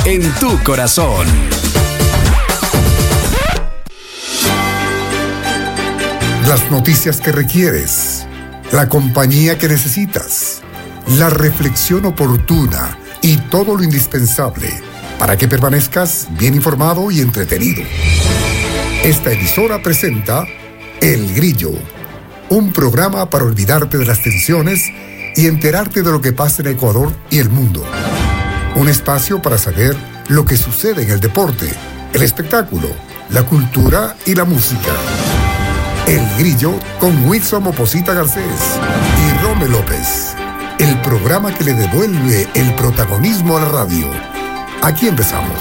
en tu corazón. Las noticias que requieres, la compañía que necesitas, la reflexión oportuna y todo lo indispensable para que permanezcas bien informado y entretenido. Esta emisora presenta El Grillo, un programa para olvidarte de las tensiones y enterarte de lo que pasa en Ecuador y el mundo. Un espacio para saber lo que sucede en el deporte, el espectáculo, la cultura y la música. El Grillo con Wilson Moposita Garcés y Rome López. El programa que le devuelve el protagonismo a la radio. Aquí empezamos.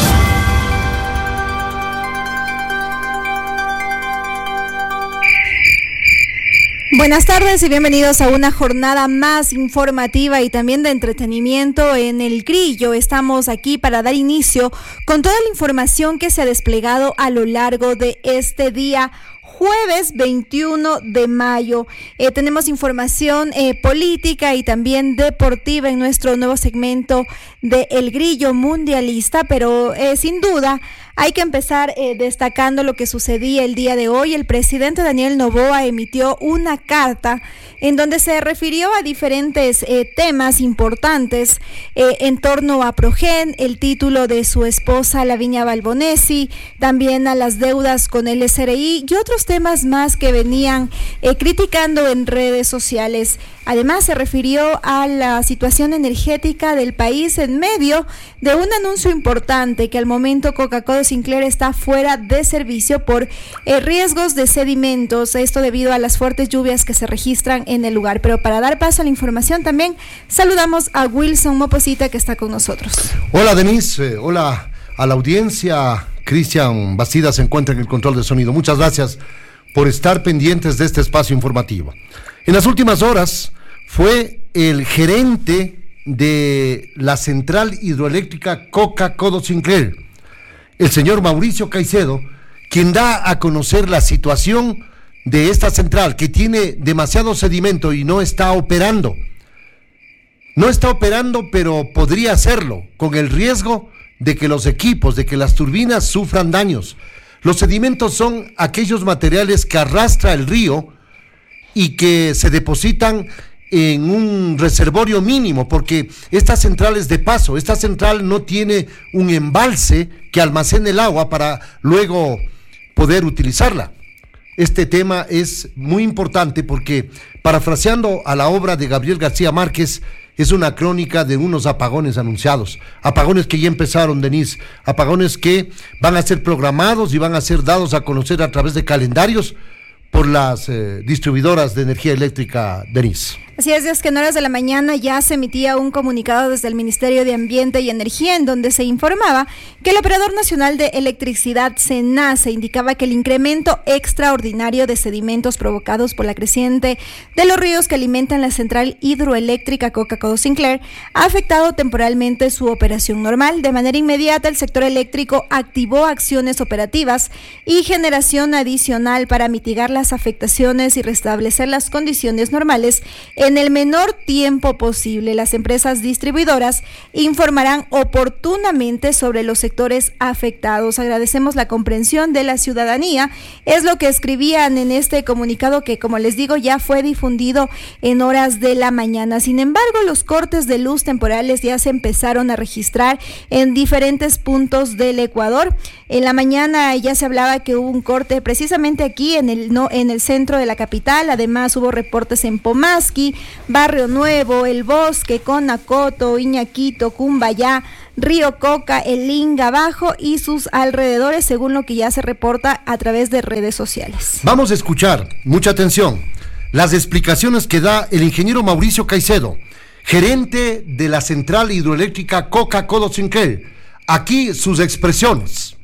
Buenas tardes y bienvenidos a una jornada más informativa y también de entretenimiento en El Grillo. Estamos aquí para dar inicio con toda la información que se ha desplegado a lo largo de este día jueves 21 de mayo. Tenemos información política y también deportiva en nuestro nuevo segmento de El Grillo Mundialista, pero sin duda hay que empezar destacando lo que sucedía el día de hoy. El presidente Daniel Noboa emitió una carta en donde se refirió a diferentes temas importantes en torno a Progen, el título de su esposa Lavinia Balbonesi, también a las deudas con el SRI y otros temas más que venían criticando en redes sociales. Además, se refirió a la situación energética del país en medio de un anuncio importante que al momento Coca-Cola Sinclair está fuera de servicio por riesgos de sedimentos, esto debido a las fuertes lluvias que se registran en el lugar. Pero para dar paso a la información también saludamos a Wilson Moposita que está con nosotros. Hola Denise, hola a la audiencia. Cristian Bastida se encuentra en el control de sonido. Muchas gracias por estar pendientes de este espacio informativo. En las últimas horas fue el gerente de la central hidroeléctrica Coca-Cola Sinclair, el señor Mauricio Caicedo, quien da a conocer la situación de esta central que tiene demasiado sedimento y no está operando. No está operando, pero podría hacerlo, con el riesgo de que los equipos, de que las turbinas sufran daños. Los sedimentos son aquellos materiales que arrastra el río y que se depositan en un reservorio mínimo, porque esta central es de paso, esta central no tiene un embalse que almacene el agua para luego poder utilizarla. Este tema es muy importante porque, parafraseando a la obra de Gabriel García Márquez, es una crónica de unos apagones anunciados, apagones que ya empezaron, Denise, apagones que van a ser programados y van a ser dados a conocer a través de calendarios por las distribuidoras de energía eléctrica, Denise. Así es que en horas de la mañana ya se emitía un comunicado desde el Ministerio de Ambiente y Energía en donde se informaba que el Operador Nacional de Electricidad, SENACE, indicaba que el incremento extraordinario de sedimentos provocados por la creciente de los ríos que alimentan la central hidroeléctrica Coca-Cola Sinclair ha afectado temporalmente su operación normal. De manera inmediata, el sector eléctrico activó acciones operativas y generación adicional para mitigar las afectaciones y restablecer las condiciones normales en el menor tiempo posible. Las empresas distribuidoras informarán oportunamente sobre los sectores afectados. Agradecemos la comprensión de la ciudadanía, es lo que escribían en este comunicado que, como les digo, ya fue difundido en horas de la mañana. Sin embargo, los cortes de luz temporales ya se empezaron a registrar en diferentes puntos del Ecuador. En la mañana ya se hablaba que hubo un corte precisamente aquí en el centro de la capital. Además, hubo reportes en Pomasqui, Barrio Nuevo, El Bosque, Conacoto, Iñaquito, Cumbayá, Río Coca, El Inga Bajo y sus alrededores, según lo que ya se reporta a través de redes sociales. Vamos a escuchar, mucha atención, las explicaciones que da el ingeniero Mauricio Caicedo, gerente de la central hidroeléctrica Coca-Cola Sinclair. Aquí sus expresiones.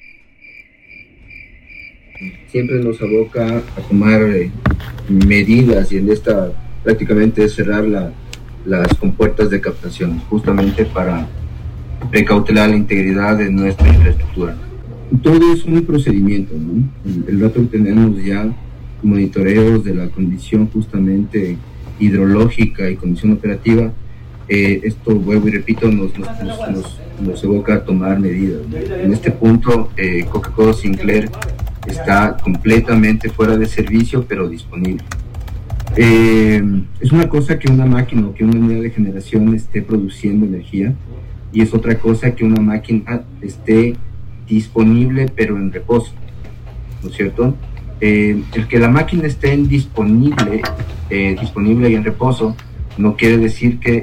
Siempre nos aboca a tomar medidas, y en esta prácticamente es cerrar las compuertas de captación, justamente para precautelar la integridad de nuestra infraestructura. Todo es un procedimiento, ¿no? El rato tenemos ya monitoreos de la condición justamente hidrológica y condición operativa esto, vuelvo y repito, nos evoca a tomar medidas. En este punto, Coca-Cola Sinclair está completamente fuera de servicio, pero disponible. Es una cosa que una máquina o que una unidad de generación esté produciendo energía, y es otra cosa que una máquina esté disponible pero en reposo, ¿no es cierto? El que la máquina esté disponible y en reposo no quiere decir que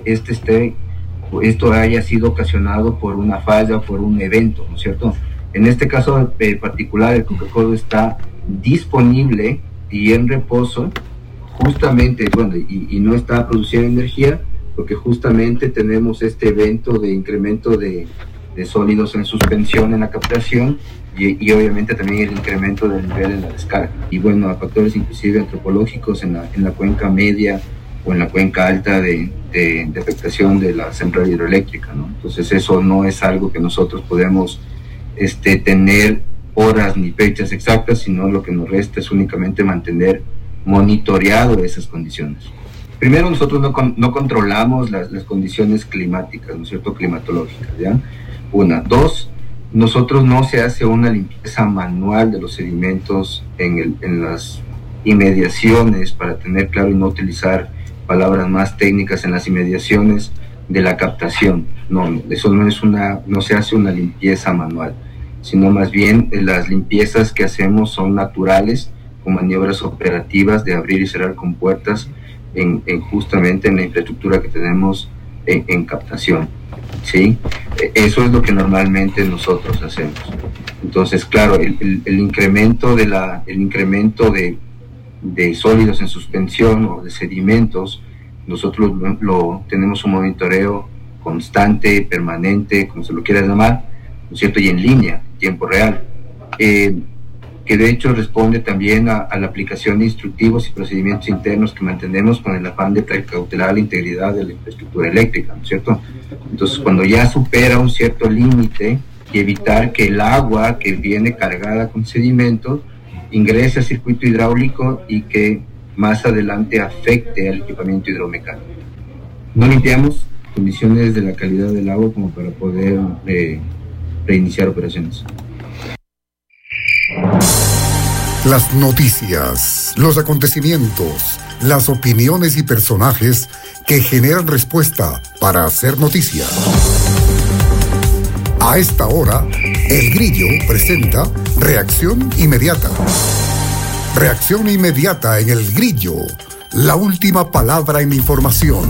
esto haya sido ocasionado por una falla o por un evento, ¿no es cierto? En este caso particular, el Coca-Cola está disponible y en reposo, justamente, bueno, y no está produciendo energía, porque justamente tenemos este evento de incremento de sólidos en suspensión en la captación y obviamente también el incremento del nivel en la descarga. Y bueno, a factores inclusive antropológicos en la cuenca media o en la cuenca alta de afectación de la central hidroeléctrica, ¿no? Entonces eso no es algo que nosotros podemos tener horas ni fechas exactas, sino lo que nos resta es únicamente mantener monitoreado esas condiciones. Primero, nosotros no controlamos las condiciones climáticas, ¿no es cierto?, climatológicas, ¿ya? Una. Dos, nosotros no se hace una limpieza manual de los sedimentos en las inmediaciones, para tener claro y no utilizar palabras más técnicas, en las inmediaciones de la captación. No, eso no se hace una limpieza manual, sino más bien las limpiezas que hacemos son naturales, con maniobras operativas de abrir y cerrar compuertas justamente en la infraestructura que tenemos en captación, ¿sí? Eso es lo que normalmente nosotros hacemos. Entonces, claro, el incremento de sólidos en suspensión o de sedimentos, nosotros tenemos un monitoreo constante, permanente, como se lo quiera llamar, ¿no es cierto?, y en línea, tiempo real, que de hecho responde también a la aplicación de instructivos y procedimientos internos que mantenemos con el afán de precautelar la integridad de la infraestructura eléctrica, ¿no es cierto? Entonces, cuando ya supera un cierto límite, y evitar que el agua que viene cargada con sedimentos ingrese al circuito hidráulico y que más adelante afecte al equipamiento hidromecánico. No limpiamos condiciones de la calidad del agua como para poder reiniciar operaciones. Las noticias, los acontecimientos, las opiniones y personajes que generan respuesta para hacer noticia. A esta hora, El Grillo presenta Reacción Inmediata. Reacción inmediata en El Grillo, la última palabra en la información.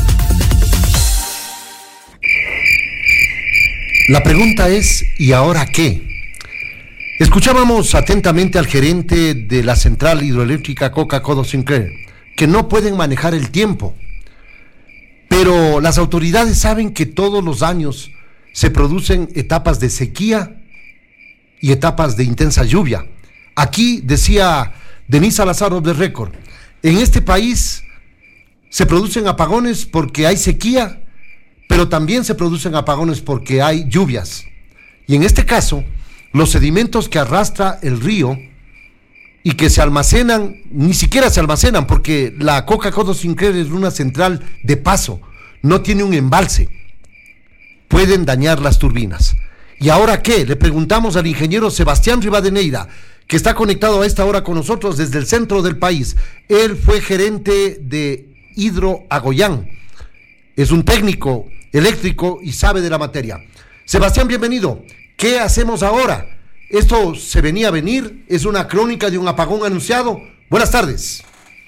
La pregunta es, ¿y ahora qué? Escuchábamos atentamente al gerente de la central hidroeléctrica Coca-Cola Sinclair, que no pueden manejar el tiempo. Pero las autoridades saben que todos los años se producen etapas de sequía y etapas de intensa lluvia. Aquí decía Denise Salazar de Récord, en este país se producen apagones porque hay sequía, pero también se producen apagones porque hay lluvias. Y en este caso, los sedimentos que arrastra el río y que se almacenan, ni siquiera se almacenan, porque la Coca-Cola Sinclair es una central de paso, no tiene un embalse, pueden dañar las turbinas. ¿Y ahora qué? Le preguntamos al ingeniero Sebastián Rivadeneira, que está conectado a esta hora con nosotros desde el centro del país. Él fue gerente de Hidro Agoyán, es un técnico eléctrico y sabe de la materia. Sebastián, bienvenido. ¿Qué hacemos ahora? ¿Esto se venía a venir? ¿Es una crónica de un apagón anunciado? Buenas tardes.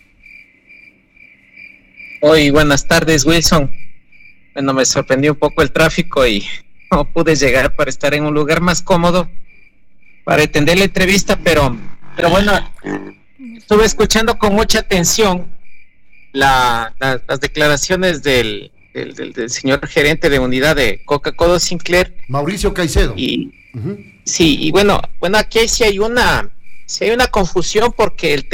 Hoy, buenas tardes, Wilson. Bueno, me sorprendió un poco el tráfico y no pude llegar para estar en un lugar más cómodo para atender la entrevista, pero bueno, estuve escuchando con mucha atención las declaraciones del señor gerente de unidad de Coca-Cola Sinclair, Mauricio Caicedo. Y sí, y bueno, aquí sí hay una confusión, porque el